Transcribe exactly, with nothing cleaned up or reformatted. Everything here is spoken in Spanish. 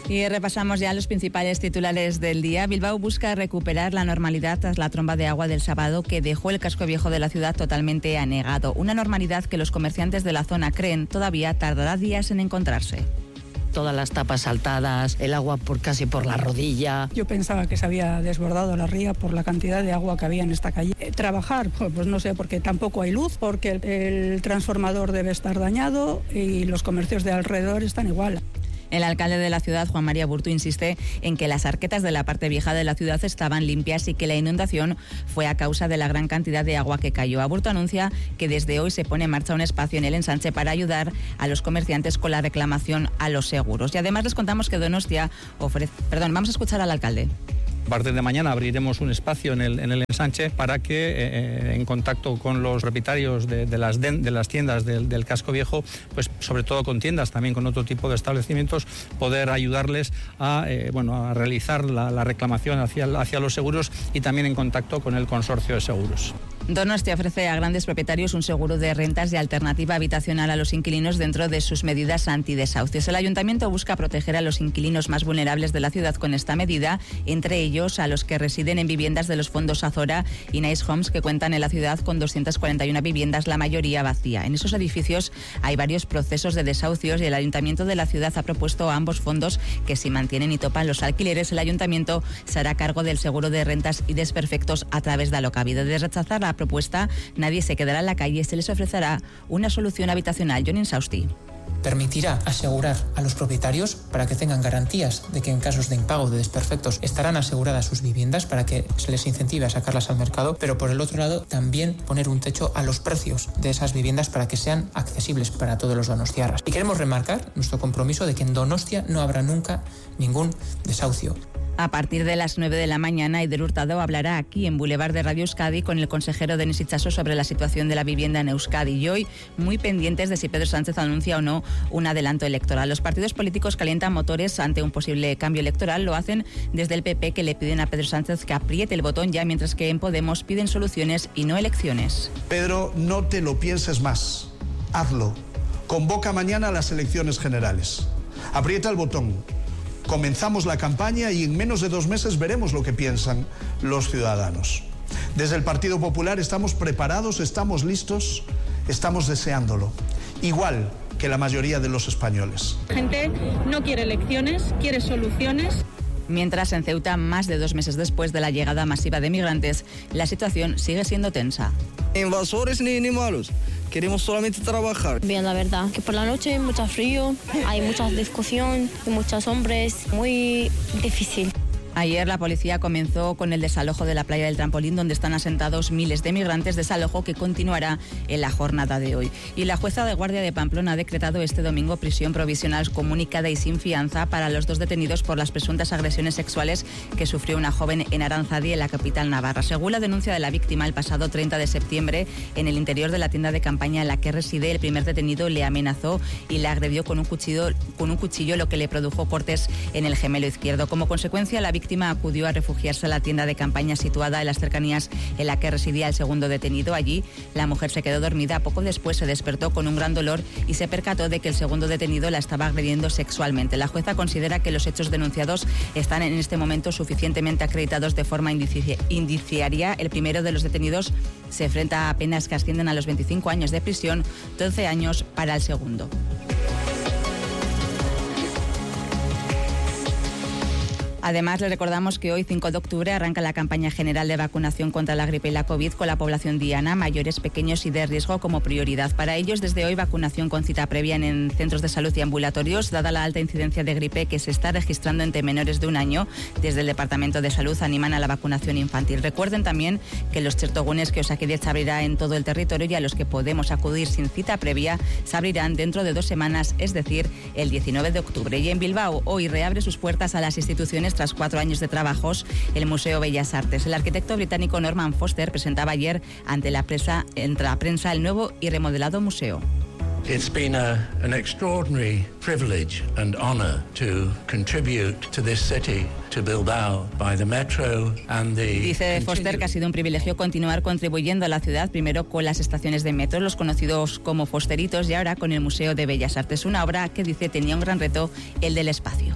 Y repasamos ya los principales titulares del día. Bilbao busca recuperar la normalidad tras la tromba de agua del sábado que dejó el casco viejo de la ciudad totalmente anegado. Una normalidad que los comerciantes de la zona creen todavía tardará días en encontrarse. Todas las tapas saltadas, el agua por casi por la rodilla. Yo pensaba que se había desbordado la ría por la cantidad de agua que había en esta calle. Eh, trabajar, pues no sé, porque tampoco hay luz, porque el, el transformador debe estar dañado y los comercios de alrededor están igual. El alcalde de la ciudad, Juan María Burto, insiste en que las arquetas de la parte vieja de la ciudad estaban limpias y que la inundación fue a causa de la gran cantidad de agua que cayó. Burto anuncia que desde hoy se pone en marcha un espacio en el ensanche para ayudar a los comerciantes con la reclamación a los seguros. Y además les contamos que Donostia ofrece... Perdón, vamos a escuchar al alcalde. A partir de mañana abriremos un espacio en el, en el ensanche para que, eh, en contacto con los propietarios de, de, las, de, de las tiendas del, del casco viejo, pues sobre todo con tiendas, también con otro tipo de establecimientos, poder ayudarles a, eh, bueno, a realizar la, la reclamación hacia, hacia los seguros y también en contacto con el consorcio de seguros. Donostia ofrece a grandes propietarios un seguro de rentas y alternativa habitacional a los inquilinos dentro de sus medidas antidesahucios. El ayuntamiento busca proteger a los inquilinos más vulnerables de la ciudad con esta medida, entre ellos a los que residen en viviendas de los fondos Azora y Nice Homes, que cuentan en la ciudad con doscientas cuarenta y una viviendas, la mayoría vacía. En esos edificios hay varios procesos de desahucios y el ayuntamiento de la ciudad ha propuesto a ambos fondos que, si mantienen y topan los alquileres, el ayuntamiento se hará cargo del seguro de rentas y desperfectos a través de Alokabide. De rechazar la propuesta, nadie se quedará en la calle y se les ofrecerá una solución habitacional. John Insausti. Permitirá asegurar a los propietarios para que tengan garantías de que en casos de impago de desperfectos estarán aseguradas sus viviendas para que se les incentive a sacarlas al mercado, pero por el otro lado también poner un techo a los precios de esas viviendas para que sean accesibles para todos los donostiarras. Y queremos remarcar nuestro compromiso de que en Donostia no habrá nunca ningún desahucio. A partir de las nueve de la mañana, Aider Hurtado hablará aquí en Boulevard de Radio Euskadi con el consejero Denis Itxaso sobre la situación de la vivienda en Euskadi. Y hoy, muy pendientes de si Pedro Sánchez anuncia o no un adelanto electoral. Los partidos políticos calientan motores ante un posible cambio electoral. Lo hacen desde el P P, que le piden a Pedro Sánchez que apriete el botón ya, mientras que en Podemos piden soluciones y no elecciones. Pedro, no te lo pienses más. Hazlo. Convoca mañana las elecciones generales. Aprieta el botón. Comenzamos la campaña y en menos de dos meses veremos lo que piensan los ciudadanos. Desde el Partido Popular estamos preparados, estamos listos, estamos deseándolo. Igual que la mayoría de los españoles. La gente no quiere elecciones, quiere soluciones. Mientras en Ceuta, más de dos meses después de la llegada masiva de migrantes, la situación sigue siendo tensa. Invasores ni, ni malos, queremos solamente trabajar. Bien, la verdad, que por la noche hay mucho frío, hay mucha discusión, hay muchos hombres, muy difícil. Ayer la policía comenzó con el desalojo de la playa del Trampolín, donde están asentados miles de migrantes, desalojo que continuará en la jornada de hoy. Y la jueza de guardia de Pamplona ha decretado este domingo prisión provisional comunicada y sin fianza para los dos detenidos por las presuntas agresiones sexuales que sufrió una joven en Aranzadi, en la capital navarra. Según la denuncia de la víctima, el pasado treinta de septiembre, en el interior de la tienda de campaña en la que reside, el primer detenido le amenazó y le agredió con un cuchillo, con un cuchillo, lo que le produjo cortes en el gemelo izquierdo. Como consecuencia, la víctima acudió a refugiarse a la tienda de campaña situada en las cercanías en la que residía el segundo detenido. Allí, la mujer se quedó dormida. Poco después se despertó con un gran dolor y se percató de que el segundo detenido la estaba agrediendo sexualmente. La jueza considera que los hechos denunciados están en este momento suficientemente acreditados de forma indici- indiciaria. El primero de los detenidos se enfrenta a penas que ascienden a los veinticinco años de prisión, doce años para el segundo. Además, le recordamos que hoy, cinco de octubre, arranca la campaña general de vacunación contra la gripe y la COVID con la población diana, mayores, pequeños y de riesgo como prioridad. Para ellos, desde hoy, vacunación con cita previa en centros de salud y ambulatorios, dada la alta incidencia de gripe que se está registrando entre menores de un año. Desde el Departamento de Salud animan a la vacunación infantil. Recuerden también que los chertogunes que Osakidetza abrirá en todo el territorio y a los que podemos acudir sin cita previa se abrirán dentro de dos semanas, es decir, el diecinueve de octubre. Y en Bilbao, hoy reabre sus puertas a las instituciones tras cuatro años de trabajos el Museo Bellas Artes. El arquitecto británico Norman Foster presentaba ayer ante la prensa, entre la prensa el nuevo y remodelado museo. It's been a, an extraordinary privilege and honor to contribute to this city, to Bilbao, by the metro and the... Dice Foster que ha sido un privilegio continuar contribuyendo a la ciudad, primero con las estaciones de metro, los conocidos como Fosteritos, y ahora con el Museo de Bellas Artes, una obra que dice tenía un gran reto, el del espacio.